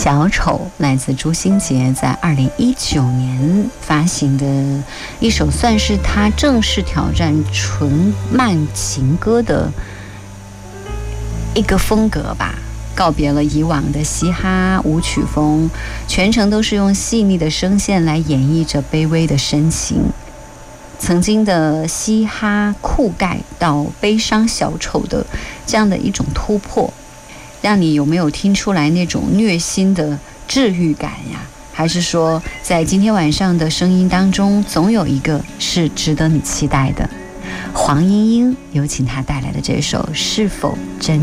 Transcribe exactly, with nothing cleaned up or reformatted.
小丑来自朱星杰在二零一九年发行的一首，算是他正式挑战纯慢情歌的一个风格吧，告别了以往的嘻哈舞曲风，全程都是用细腻的声线来演绎着卑微的深情。曾经的嘻哈酷盖到悲伤小丑的这样的一种突破，让你有没有听出来那种虐心的治愈感呀？还是说在今天晚上的声音当中，总有一个是值得你期待的？黄莺莺有请她带来的这首《是否真